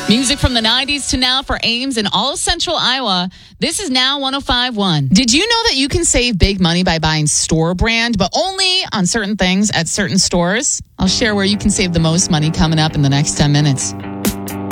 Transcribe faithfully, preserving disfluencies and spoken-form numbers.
Music from the nineties to now for Ames and all of Central Iowa. This is Now one oh five point one. Did you know that you can save big money by buying store brand, but only on certain things at certain stores? I'll share where you can save the most money coming up in the next ten minutes.